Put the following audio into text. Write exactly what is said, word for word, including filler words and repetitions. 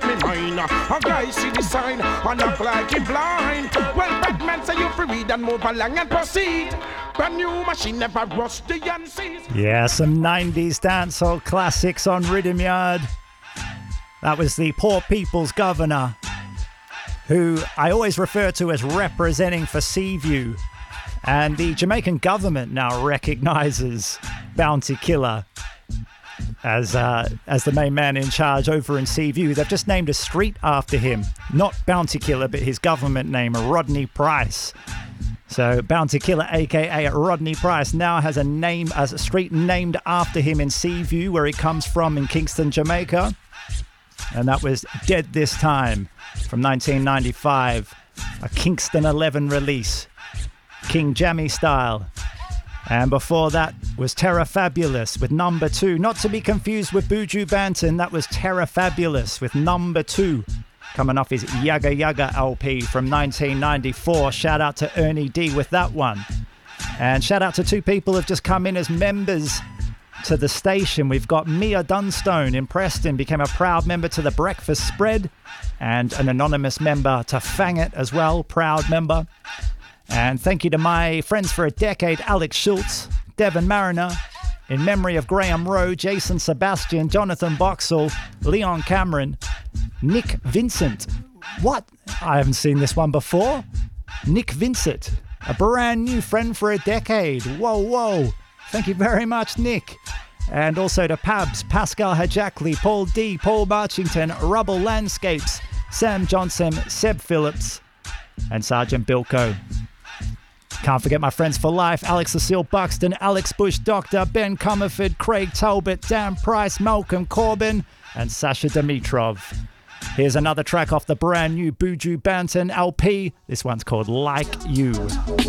me mind. A guy see the sign and act like he blind. Well, Batman say you free read and move along and proceed. Brand new machine never rusty and sees. Yeah, some nineties dancehall classics on Rhythm Yard. That was the Poor People's Governor, who I always refer to as representing for Seaview. And the Jamaican government now recognises Bounty Killer as uh, as the main man in charge over in Seaview. They've just named a street after him. Not Bounty Killer, but his government name, Rodney Price. So Bounty Killer, aka Rodney Price, now has a name, as a street named after him in Seaview, where he comes from in Kingston, Jamaica. And that was Dead This Time from nineteen ninety-five, a Kingston eleven release, King Jammy style. And before that was Terra Fabulous with Number Two, not to be confused with Buju Banton. That was Terra Fabulous with Number Two, coming off his Yaga Yaga L P from nineteen ninety-four. Shout out to Ernie D with that one. And shout out to two people who've just come in as members to the station. We've got Mia Dunstone in Preston, became a proud member to the Breakfast Spread, and an anonymous member to Fang It as well, proud member. And thank you to my friends for a decade, Alex Schultz, Devon Mariner, in memory of Graham Rowe, Jason Sebastian, Jonathan Boxall, Leon Cameron, Nick Vincent. What? I haven't seen this one before. Nick Vincent, a brand new friend for a decade. Whoa, whoa. Thank you very much, Nick. And also to Pabs, Pascal Hajakli, Paul D, Paul Marchington, Rubble Landscapes, Sam Johnson, Seb Phillips, and Sergeant Bilko. Can't forget my friends for life, Alex Cecile Buxton, Alex Bush Doctor, Ben Comerford, Craig Talbot, Dan Price, Malcolm Corbin, and Sasha Dimitrov. Here's another track off the brand new Buju Banton L P. This one's called Like You.